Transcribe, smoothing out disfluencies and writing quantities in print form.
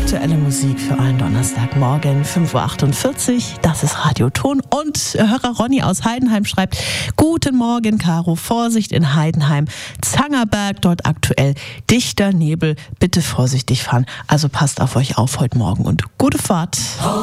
Aktuelle Musik für einen Donnerstagmorgen, 5.48 Uhr. Das ist Radioton. Und Hörer Ronny aus Heidenheim schreibt: Guten Morgen, Caro. Vorsicht in Heidenheim. Zangerberg, dort aktuell dichter Nebel. Bitte vorsichtig fahren. Also passt auf euch auf heute Morgen und gute Fahrt.